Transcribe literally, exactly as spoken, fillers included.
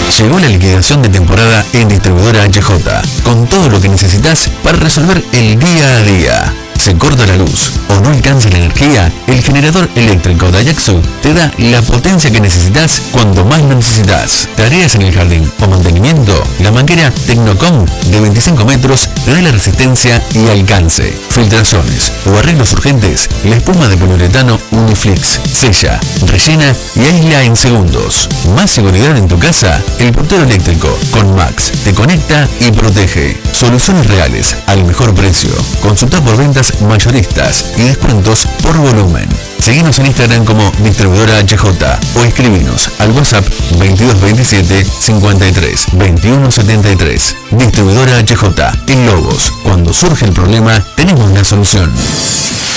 Llegó la liquidación de temporada en Distribuidora H J, con todo lo que necesitas para resolver el día a día. ¿Se corta la luz o no alcanza la energía? El generador eléctrico Daihatsu te da la potencia que necesitas cuando más lo necesitas. ¿Tareas en el jardín o mantenimiento? La manguera Tecnocom de veinticinco metros te da la resistencia y alcance. Filtraciones o arreglos urgentes, la espuma de poliuretano Uniflex sella, rellena y aísla en segundos. Más seguridad en tu casa, el portero eléctrico con Max te conecta y protege. Soluciones reales al mejor precio. Consulta por ventas mayoristas y descuentos por volumen. Seguinos en Instagram como Distribuidora H J o escribinos al WhatsApp veintidós veintisiete cincuenta y tres veintiuno setenta y tres. Distribuidora H J en Lobos. Cuando surge el problema, tenemos la solución.